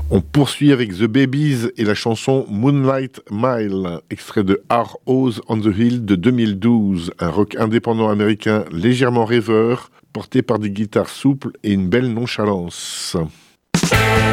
On poursuit avec The Babies et la chanson Moonlight Mile, extrait de Our House on the Hill de 2012, un rock indépendant américain légèrement rêveur, porté par des guitares souples et une belle nonchalance.